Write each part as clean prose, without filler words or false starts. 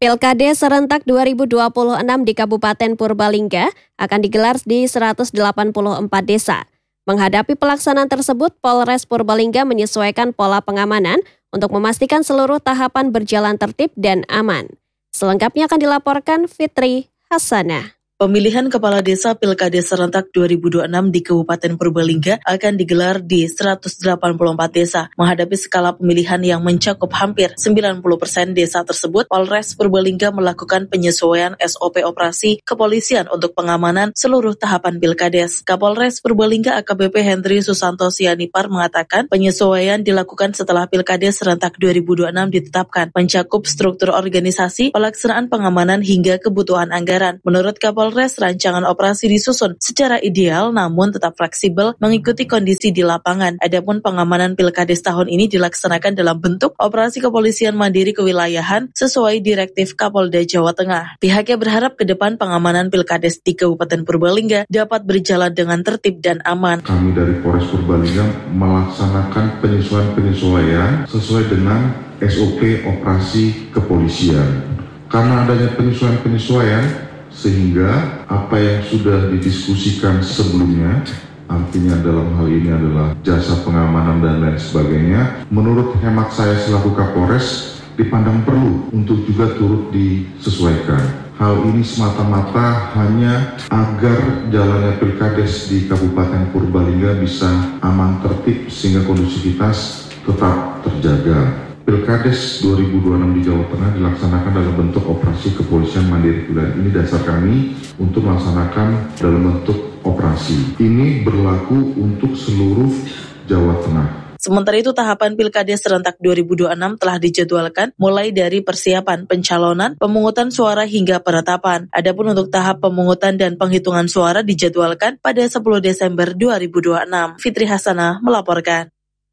Pilkada serentak 2026 di Kabupaten Purbalingga akan digelar di 184 desa. Menghadapi pelaksanaan tersebut, Polres Purbalingga menyesuaikan pola pengamanan untuk memastikan seluruh tahapan berjalan tertib dan aman. Selengkapnya akan dilaporkan Fitri Hasanah. Pemilihan Kepala Desa Pilkada serentak 2026 di Kabupaten Purbalingga akan digelar di 184 desa. Menghadapi skala pemilihan yang mencakup hampir 90% desa tersebut, Polres Purbalingga melakukan penyesuaian SOP operasi kepolisian untuk pengamanan seluruh tahapan Pilkades. Kapolres Purbalingga AKBP Hendri Susanto Sianipar mengatakan penyesuaian dilakukan setelah Pilkades serentak 2026 ditetapkan, mencakup struktur organisasi, pelaksanaan pengamanan hingga kebutuhan anggaran. Menurut Kapolres, rancangan operasi disusun secara ideal namun tetap fleksibel mengikuti kondisi di lapangan. Adapun pengamanan Pilkades tahun ini dilaksanakan dalam bentuk operasi kepolisian mandiri kewilayahan sesuai direktif Kapolda Jawa Tengah. Pihaknya berharap ke depan pengamanan Pilkades di Kabupaten Purbalingga dapat berjalan dengan tertib dan aman. Kami dari Polres Purbalingga melaksanakan penyesuaian sesuai dengan SOP operasi kepolisian. Karena adanya penyesuaian sehingga apa yang sudah didiskusikan sebelumnya, artinya dalam hal ini adalah jasa pengamanan dan lain sebagainya, menurut hemat saya selaku Kapolres dipandang perlu untuk juga turut disesuaikan. Hal ini semata-mata hanya agar jalannya Pilkades di Kabupaten Purbalingga bisa aman tertib sehingga kondusivitas tetap terjaga. Pilkades 2026 di Jawa Tengah dilaksanakan dalam bentuk operasi kepolisian mandiri kewilayahan. Ini dasar kami untuk melaksanakan dalam bentuk operasi. Ini berlaku untuk seluruh Jawa Tengah. Sementara itu tahapan Pilkades serentak 2026 telah dijadwalkan mulai dari persiapan pencalonan, pemungutan suara hingga penetapan. Adapun untuk tahap pemungutan dan penghitungan suara dijadwalkan pada 10 Desember 2026. Fitri Hasanah melaporkan.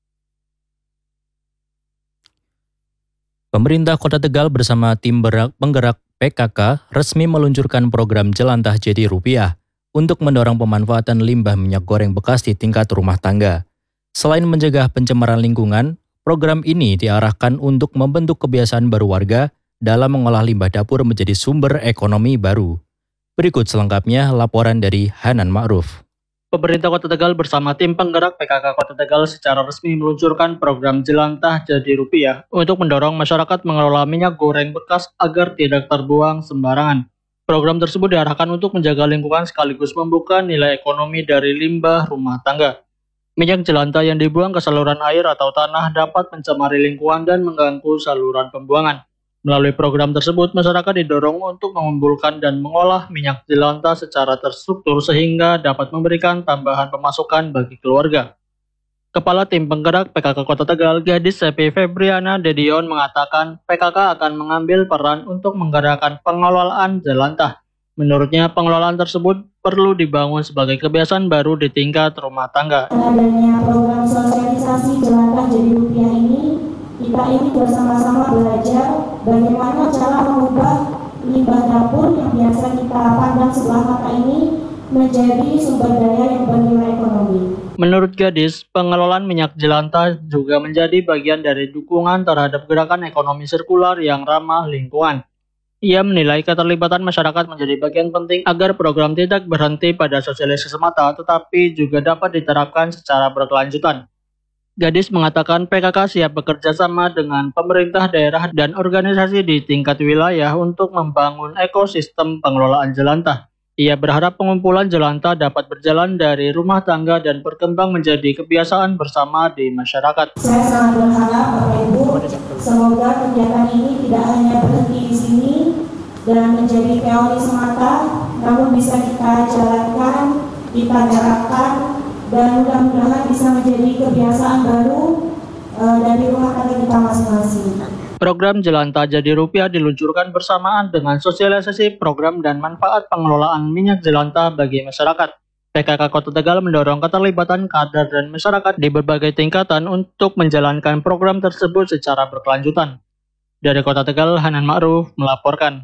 Pemerintah Kota Tegal bersama tim penggerak PKK resmi meluncurkan program Jelantah Jadi Rupiah untuk mendorong pemanfaatan limbah minyak goreng bekas di tingkat rumah tangga. Selain mencegah pencemaran lingkungan, program ini diarahkan untuk membentuk kebiasaan baru warga dalam mengolah limbah dapur menjadi sumber ekonomi baru. Berikut selengkapnya laporan dari Hanan Ma'ruf. Pemerintah Kota Tegal bersama tim penggerak PKK Kota Tegal secara resmi meluncurkan program Jelantah Jadi Rupiah untuk mendorong masyarakat mengelola minyak goreng bekas agar tidak terbuang sembarangan. Program tersebut diarahkan untuk menjaga lingkungan sekaligus membuka nilai ekonomi dari limbah rumah tangga. Minyak jelantah yang dibuang ke saluran air atau tanah dapat mencemari lingkungan dan mengganggu saluran pembuangan. Melalui program tersebut, masyarakat didorong untuk mengumpulkan dan mengolah minyak jelantah secara terstruktur sehingga dapat memberikan tambahan pemasukan bagi keluarga. Kepala Tim Penggerak PKK Kota Tegal, Gadis Sepi Febriana Dedion mengatakan PKK akan mengambil peran untuk menggerakkan pengelolaan jelantah. Menurutnya, pengelolaan tersebut perlu dibangun sebagai kebiasaan baru di tingkat rumah tangga. Adanya program sosialisasi Jelantah Jadi Rupiah ini, kita ini bersama-sama belajar bagaimana cara mengubah limbah dapur yang biasa kita pandang sebelah mata ini menjadi sumber daya yang bernilai ekonomi. Menurut Gadis, pengelolaan minyak jelantah juga menjadi bagian dari dukungan terhadap gerakan ekonomi sirkular yang ramah lingkungan. Ia menilai keterlibatan masyarakat menjadi bagian penting agar program tidak berhenti pada sosialisasi semata, tetapi juga dapat diterapkan secara berkelanjutan. Gadis mengatakan PKK siap bekerja sama dengan pemerintah daerah dan organisasi di tingkat wilayah untuk membangun ekosistem pengelolaan jelantah. Ia berharap pengumpulan jelantah dapat berjalan dari rumah tangga dan berkembang menjadi kebiasaan bersama di masyarakat. Saya sangat berharap Bapak Ibu, semoga kegiatan ini tidak hanya berhenti di sini dan menjadi teori semata, namun bisa kita jalankan, kita terapkan, dan mudah-mudahan bisa menjadi kebiasaan baru dari rumah tangga kita masing-masing. Program Jelantah Jadi Rupiah diluncurkan bersamaan dengan sosialisasi program dan manfaat pengelolaan minyak jelantah bagi masyarakat. PKK Kota Tegal mendorong keterlibatan kader dan masyarakat di berbagai tingkatan untuk menjalankan program tersebut secara berkelanjutan. Dari Kota Tegal, Hanan Ma'ruf melaporkan.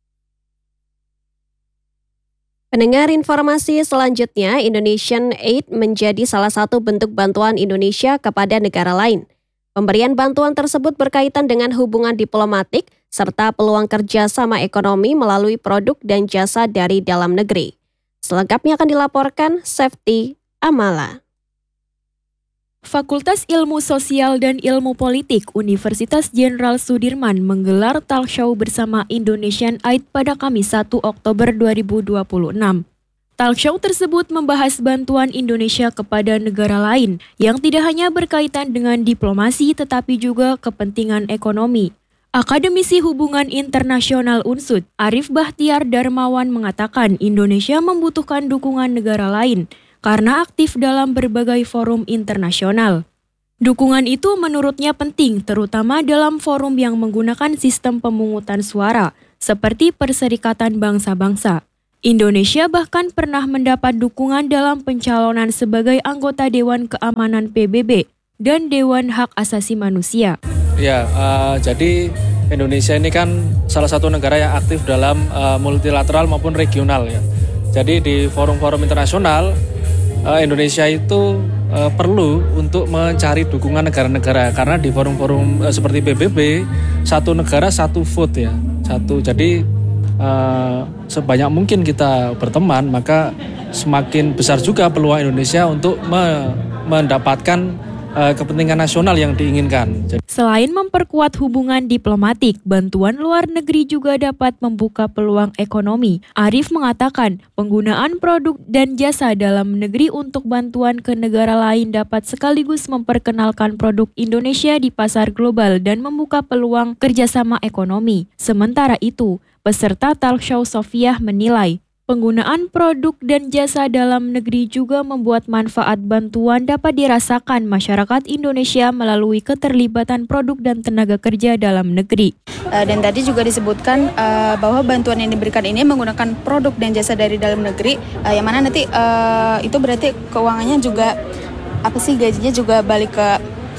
Pendengar informasi selanjutnya, Indonesian Aid menjadi salah satu bentuk bantuan Indonesia kepada negara lain. Pemberian bantuan tersebut berkaitan dengan hubungan diplomatik serta peluang kerjasama ekonomi melalui produk dan jasa dari dalam negeri. Selengkapnya akan dilaporkan Safety Amala. Fakultas Ilmu Sosial dan Ilmu Politik Universitas Jenderal Sudirman menggelar talk show bersama Indonesian Aid pada Kamis 1 Oktober 2026. Talk show tersebut membahas bantuan Indonesia kepada negara lain yang tidak hanya berkaitan dengan diplomasi tetapi juga kepentingan ekonomi. Akademisi Hubungan Internasional UNSUD, Arif Bahtiar Darmawan mengatakan Indonesia membutuhkan dukungan negara lain karena aktif dalam berbagai forum internasional. Dukungan itu menurutnya penting, terutama dalam forum yang menggunakan sistem pemungutan suara, seperti Perserikatan Bangsa-Bangsa. Indonesia bahkan pernah mendapat dukungan dalam pencalonan sebagai anggota Dewan Keamanan PBB dan Dewan Hak Asasi Manusia. Ya, jadi Indonesia ini kan salah satu negara yang aktif dalam multilateral maupun regional ya. Jadi di forum-forum internasional, Indonesia itu perlu untuk mencari dukungan negara-negara karena di forum-forum seperti PBB satu negara satu vote ya. Jadi sebanyak mungkin kita berteman maka semakin besar juga peluang Indonesia untuk mendapatkan kepentingan nasional yang diinginkan. Selain memperkuat hubungan diplomatik, bantuan luar negeri juga dapat membuka peluang ekonomi. Arif mengatakan, penggunaan produk dan jasa dalam negeri untuk bantuan ke negara lain dapat sekaligus memperkenalkan produk Indonesia di pasar global dan membuka peluang kerjasama ekonomi. Sementara itu, peserta talk show Sofiah menilai, penggunaan produk dan jasa dalam negeri juga membuat manfaat bantuan dapat dirasakan masyarakat Indonesia melalui keterlibatan produk dan tenaga kerja dalam negeri. Dan tadi juga disebutkan bahwa bantuan yang diberikan ini menggunakan produk dan jasa dari dalam negeri, yang mana nanti itu berarti keuangannya juga gajinya juga balik ke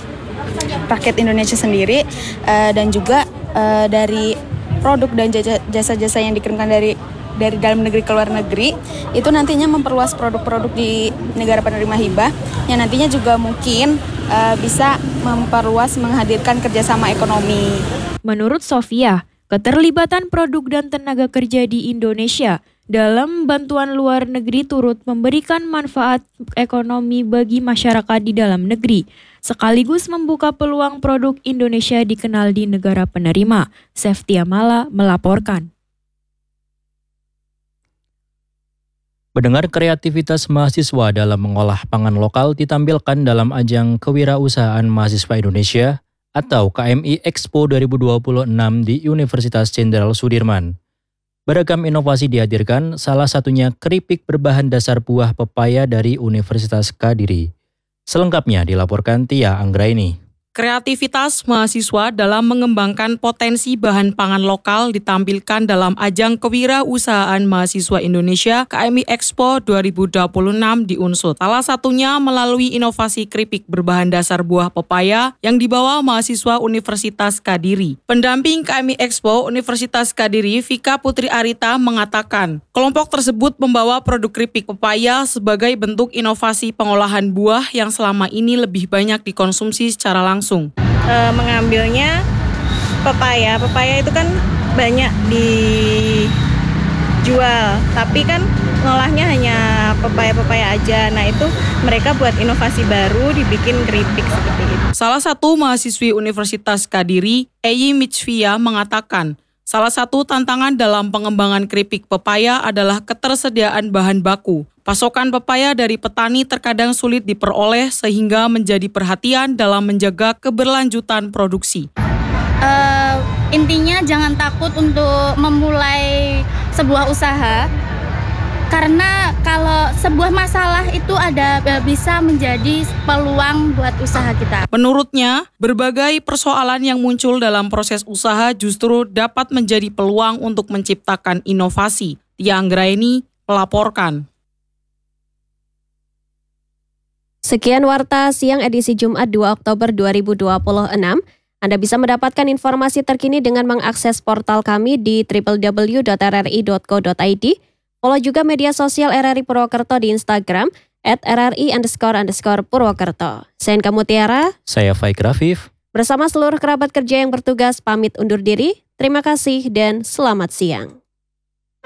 rakyat Indonesia sendiri, dan juga dari produk dan jasa-jasa yang dikirimkan dari dalam negeri ke luar negeri itu nantinya memperluas produk-produk di negara penerima hibah yang nantinya juga mungkin bisa memperluas menghadirkan kerjasama ekonomi. Menurut Sofiah, keterlibatan produk dan tenaga kerja di Indonesia dalam bantuan luar negeri turut memberikan manfaat ekonomi bagi masyarakat di dalam negeri, sekaligus membuka peluang produk Indonesia dikenal di negara penerima. Safety Amala melaporkan. Mendengar kreativitas mahasiswa dalam mengolah pangan lokal ditampilkan dalam ajang Kewirausahaan Mahasiswa Indonesia atau KMI Expo 2026 di Universitas Jenderal Sudirman. Beragam inovasi dihadirkan, salah satunya keripik berbahan dasar buah pepaya dari Universitas Kediri. Selengkapnya dilaporkan Tia Anggraini. Kreativitas mahasiswa dalam mengembangkan potensi bahan pangan lokal ditampilkan dalam ajang Kewirausahaan Mahasiswa Indonesia KMI Expo 2026 di UNSUD. Salah satunya melalui inovasi keripik berbahan dasar buah pepaya yang dibawa mahasiswa Universitas Kediri. Pendamping KMI Expo Universitas Kediri, Vika Putri Arita, mengatakan kelompok tersebut membawa produk keripik pepaya sebagai bentuk inovasi pengolahan buah yang selama ini lebih banyak dikonsumsi secara langsung. Mengambilnya pepaya itu kan banyak dijual, tapi kan ngolahnya hanya pepaya aja. Nah itu mereka buat inovasi baru, dibikin keripik seperti itu. Salah satu mahasiswi Universitas Kediri, Eyi Michvia, mengatakan salah satu tantangan dalam pengembangan keripik pepaya adalah ketersediaan bahan baku. Pasokan pepaya dari petani terkadang sulit diperoleh sehingga menjadi perhatian dalam menjaga keberlanjutan produksi. Intinya jangan takut untuk memulai sebuah usaha, karena kalau sebuah masalah itu bisa menjadi peluang buat usaha kita. Menurutnya, berbagai persoalan yang muncul dalam proses usaha justru dapat menjadi peluang untuk menciptakan inovasi. Tia Anggraini melaporkan. Sekian Warta Siang edisi Jumat 2 Oktober 2026. Anda bisa mendapatkan informasi terkini dengan mengakses portal kami di www.rri.co.id. Follow juga media sosial RRI Purwokerto di Instagram @RRI_Purwokerto. Saya Inka Mutiara. Saya Faik Rafif. Bersama seluruh kerabat kerja yang bertugas pamit undur diri. Terima kasih dan selamat siang.